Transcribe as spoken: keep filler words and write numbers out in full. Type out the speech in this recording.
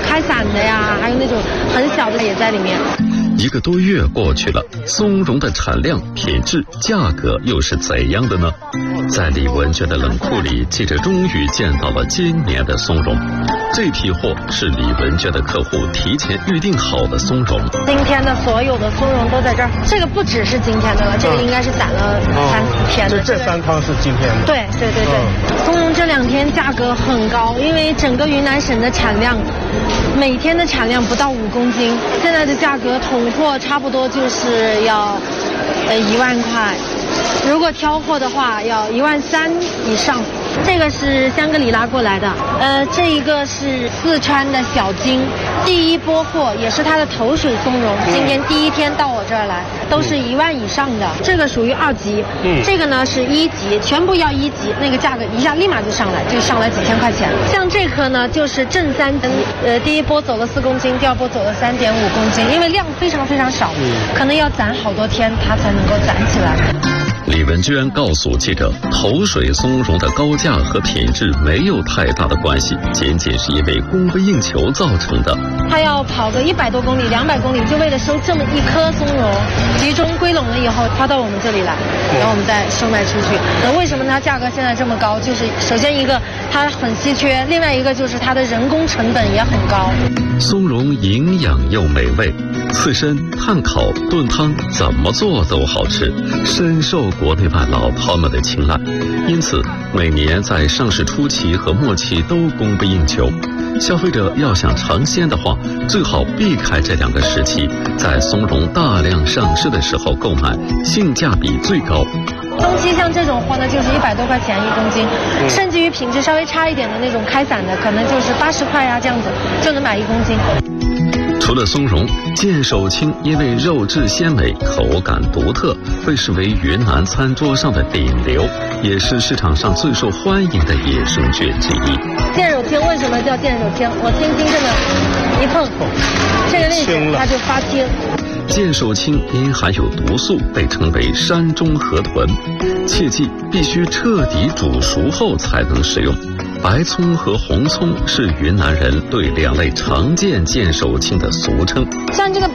开散的呀，还有那种很小的也在里面。 一个多月过去了，松茸的产量、品质、价格又是怎样的呢？在李文娟的冷库里，记者终于见到了今年的松茸。这批货是李文娟的客户提前预定好的松茸。 今天的所有的松茸都在这儿，这个不只是今天的了，这个应该是攒了三四天的。 就这三筐是今天的。 对对对对，嗯、松茸这两天价格很高，因为整个云南省的产量，每天的产量不到五公斤，现在的价格统货差不多就是要呃一万块，如果挑货的话要一万三以上。这个是香格里拉过来的，呃，这一个是四川的小金，第一波货也是它的头水松茸，今天第一天到我这儿来，都是一万以上的。这个属于二级，嗯，这个呢是一级，全部要一级，那个价格一下立马就上来，就上来几千块钱。像这颗呢就是正三斤，呃，第一波走了四公斤，第二波走了三点五公斤，因为量非常非常少，可能要攒好多天它才能够攒起来。 李文娟告诉记者，头水松茸的高价和品质没有太大的关系，仅仅是因为供不应求造成的。 他要跑个一百多公里、两百公里，就为了收这么一颗松茸，集中归拢了以后，抛到我们这里来，然后我们再售卖出去。那为什么它价格现在这么高？就是首先一个它很稀缺，另外一个就是它的人工成本也很高。 松茸营养又美味，刺身、炭烤、炖汤，怎么做都好吃，深受国内外老饕们的青睐。因此，每年在上市初期和末期都供不应求。消费者要想尝鲜的话，最好避开这两个时期，在松茸大量上市的时候购买，性价比最高。 中期像这种货呢，就是一百多块钱一公斤，甚至于品质稍微差一点的那种开散的，可能就是八十块呀，这样子就能买一公斤。 除了松茸，剑手青因为肉质鲜美、口感独特，被视为云南餐桌上的顶流，也是市场上最受欢迎的野生菌之一。 剑手青为什么叫剑手青？我轻轻这么一碰，这个位置它就发青。 剑手青因含有毒素，被称为山中河豚，切记必须彻底煮熟后才能食用。白葱和红葱是云南人对两类常见剑手青的俗称。 像这个